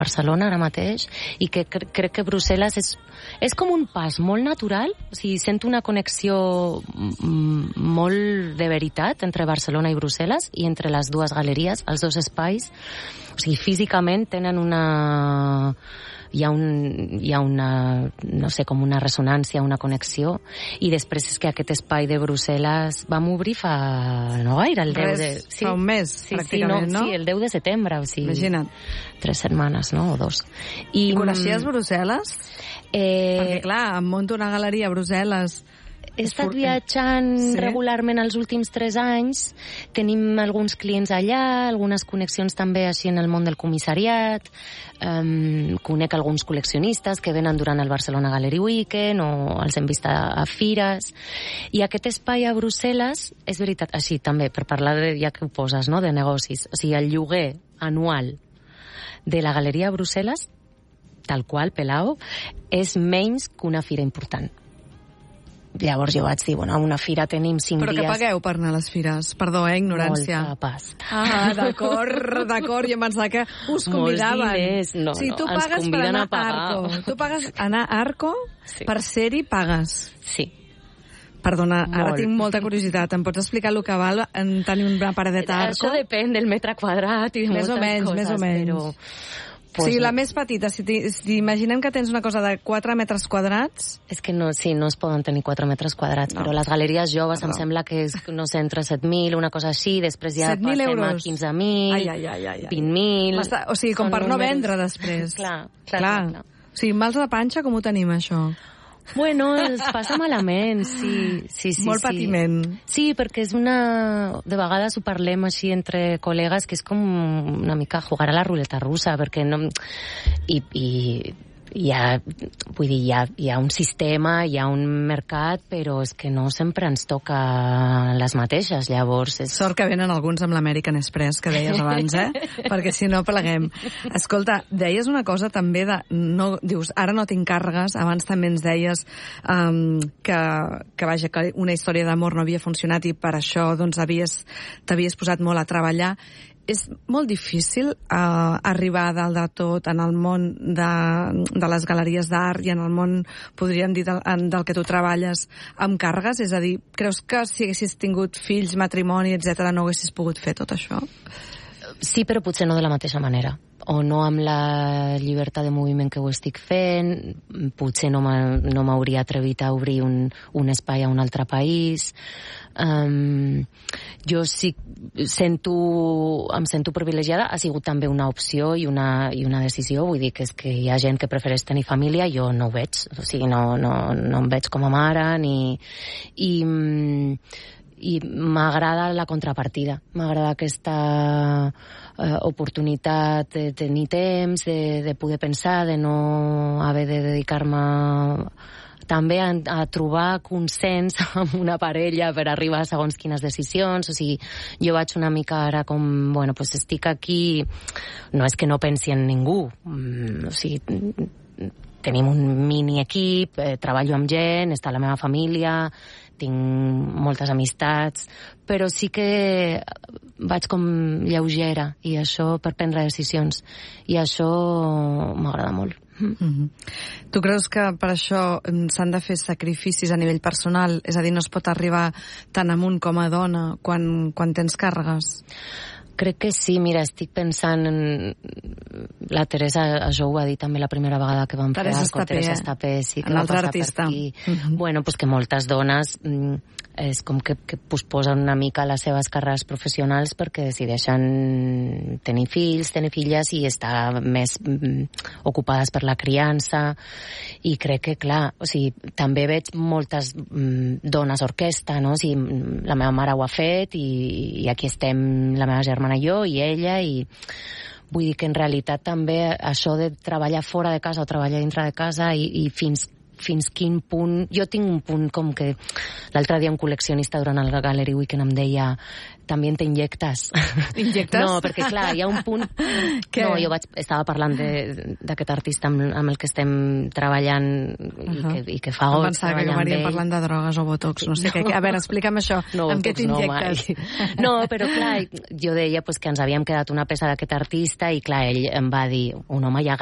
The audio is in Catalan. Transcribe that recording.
Barcelona ara mateix, i que crec que Brussel·les és com un pas molt natural, o sigui, sento una connexió molt de veritat entre Barcelona i Brussel·les i entre les dues galeries, els dos espais, o sigui, físicament tenen hi ha una, no sé, com una ressonància, una connexió, i després és que aquest espai de Brussel·les vam obrir fa no gaire, el 10 de... Sí, fa un mes, pràcticament, no? Sí, el 10 de setembre, o sigui... Imagina't. 3 setmanes, no?, o 2. I coneixies Brussel·les? Perquè, clar, em munto una galeria a Brussel·les... He estat viatjant regularment els últims 3 anys, tenim alguns clients allà, algunes connexions també així en el món del comissariat, conec alguns col·leccionistes que venen durant el Barcelona Gallery Weekend o els hem vist a fires, i aquest espai a Brussel·les, és veritat, així també, per parlar de, ja que ho poses, no?, de negocis, o sigui, el lloguer anual de la galeria a Brussel·les, tal qual, pelao, és menys que una fira important. Llavors jo vaig dir, bueno, a una fira tenim 5 dies... Però què pagueu per anar a les fires? Perdó, ignorància. Molta pasta. Ah, d'acord, jo em pensava que us convidaven. Molts diners, no, si tu pagues per anar a Arco, tu pagues anar a Arco, sí. Per ser-hi pagues. Sí. Perdona, ara tinc molta curiositat. Em pots explicar el que val en tenir una paradeta a Arco? Això depèn del metre quadrat i de moltes coses. Més o menys. Però... Pues sí, la més petita, si imaginem que tens una cosa de 4 metres quadrats... És que no, sí, no es poden tenir 4 metres quadrats, no. Però les galeries joves em sembla que és, no sé, entre 7.000, una cosa així, després ja passem a 15.000, 20.000... O sigui, com per no vendre després. Clar. O sigui, mals de panxa, com ho tenim, això? Bueno, es passa malament, sí. Molt patiment. Sí, perquè és de vegades ho parlem així entre col·legues, que és com una mica jugar a la ruleta russa, perquè no... hi ha un sistema, hi ha un mercat, però és que no sempre ens toca les mateixes, llavors... Sort que venen alguns amb l'American Express, que deies abans, perquè si no pleguem. Escolta, deies una cosa també de... dius, ara no tinc càrregues, abans també ens deies que una història d'amor no havia funcionat i per això doncs t'havies posat molt a treballar. És molt difícil arribar a dalt de tot en el món de les galeries d'art i en el món, podríem dir, del que tu treballes amb càrregues? És a dir, creus que si haguessis tingut fills, matrimoni, etc., no haguessis pogut fer tot això? Sí, però potser no de la mateixa manera. O no amb la llibertat de moviment que ho estic fent, potser no m'hauria atrevit a obrir un espai a un altre país. Jo sí em sento privilegiada, ha sigut també una opció i una decisió, vull dir que és que hi ha gent que prefereix tenir família, jo no ho veig, o sigui, no em veig com a mare i m'agrada la contrapartida, m'agrada aquesta oportunitat de tenir temps, de poder pensar, de no haver de dedicar-me també a trobar consens amb una parella per arribar a segons quines decisions. O sigui, jo vaig una mica ara com, bueno, pues estic aquí, no és que no pensi en ningú, o sigui, tenim un mini equip, treballo amb gent, està la meva família, tinc moltes amistats, però sí que vaig com lleugera, i això per prendre decisions, i això m'agrada molt. Tu creus que per això s'han de fer sacrificis a nivell personal? És a dir, no es pot arribar tan amunt com a dona quan tens càrregues? Crec que sí, mira, estic pensant en... La Teresa, això ho va dir també la primera vegada que vam fer Teresa Estapé, sí, que un altre artista. Bueno, pues que moltes dones és com que posposen una mica les seves carreres professionals perquè decideixen tenir fills, tenir filles i estar més ocupades per la criança, i crec que, clar, o sigui, també veig moltes dones orquestra, no? O sigui, la meva mare ho ha fet i aquí estem la meva germana i jo i ella, i vull dir que en realitat també això de treballar fora de casa o treballar dintre de casa i fins fins quin punt... Jo tinc un punt com que l'altre dia un col·leccionista durant el Gallery Weekend em deia també t'inyectes. Injectes? No, perquè clar, hi ha un punt... Què? No, jo estava parlant d'aquest artista amb el que estem treballant i que fa goig treballar amb ell. Pensava que parlant de drogues o botox, no sé què. A veure, explica'm això. No, amb què t'injectes? No, però clar, jo deia que ens havíem quedat una peça d'aquest artista i clar, ell em va dir, un home ja